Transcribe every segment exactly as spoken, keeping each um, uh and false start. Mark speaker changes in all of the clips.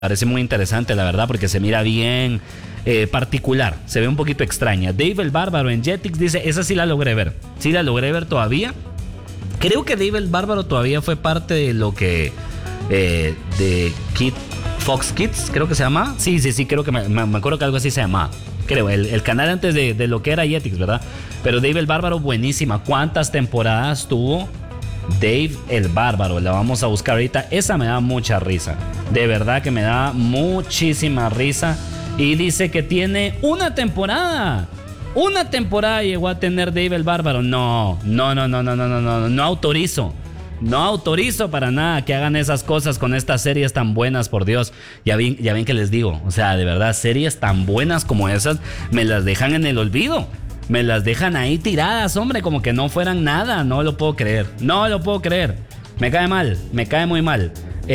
Speaker 1: parece muy interesante, la verdad, porque se mira bien eh, particular, se ve un poquito extraña. Dave el Bárbaro en Jetix dice, esa sí la logré ver, sí la logré ver todavía. Creo que Dave el Bárbaro todavía fue parte de lo que, eh, de Kid, Fox Kids, creo que se llama. Sí, sí, sí, creo que me, me acuerdo que algo así se llamaba. Creo, el, el canal antes de, de lo que era Jetix, ¿verdad? Pero Dave el Bárbaro, buenísima. ¿Cuántas temporadas tuvo Dave el Bárbaro? La vamos a buscar ahorita. Esa me da mucha risa. De verdad que me da muchísima risa. Y dice que tiene una temporada. Una temporada llegó a tener Dave el Bárbaro. No, no, no, no, no, no, no, no, no autorizo. No autorizo para nada que hagan esas cosas con estas series tan buenas, por Dios. Ya ven, ya ven que les digo, o sea, de verdad, series tan buenas como esas me las dejan en el olvido. Me las dejan ahí tiradas, hombre, como que no fueran nada. No lo puedo creer, no lo puedo creer. Me cae mal, me cae muy mal.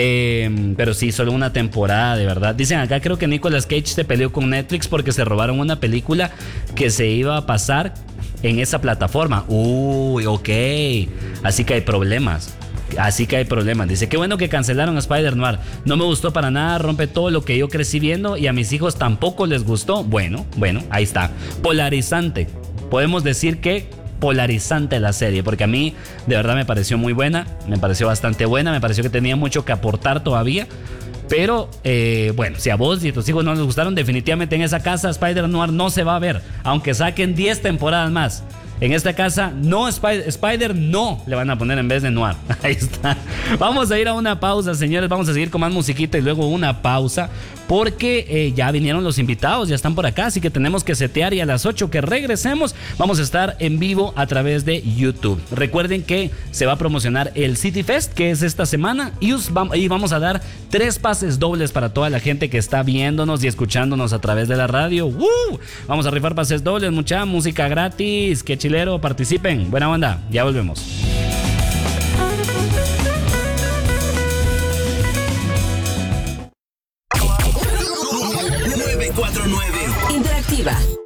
Speaker 1: Eh, pero sí, solo una temporada, de verdad. Dicen acá, creo que Nicolas Cage se peleó con Netflix porque se robaron una película que se iba a pasar en esa plataforma. Uy, ok. Así que hay problemas. Así que hay problemas. Dice, qué bueno que cancelaron a Spider-Noir. No me gustó para nada, rompe todo lo que yo crecí viendo y a mis hijos tampoco les gustó. Bueno, bueno, ahí está. Polarizante. Podemos decir que polarizante la serie, porque a mí de verdad me pareció muy buena, me pareció bastante buena, me pareció que tenía mucho que aportar todavía. Pero, eh, bueno, si a vos y a tus hijos no les gustaron, definitivamente en esa casa Spider-Noir no se va a ver, aunque saquen diez temporadas más. En esta casa, no, Spider, Spider no le van a poner en vez de Noir. Ahí está. Vamos a ir a una pausa, señores. Vamos a seguir con más musiquita y luego una pausa. Porque eh, ya vinieron los invitados, ya están por acá. Así que tenemos que setear y a las ocho que regresemos vamos a estar en vivo a través de YouTube. Recuerden que se va a promocionar el City Fest, que es esta semana. Y, us, y vamos a dar tres pases dobles para toda la gente que está viéndonos y escuchándonos a través de la radio. ¡Uh! Vamos a rifar pases dobles, mucha música gratis. ¡Qué chilero! Participen. Buena onda. Ya volvemos.
Speaker 2: nueve cuatro nueve Interactiva.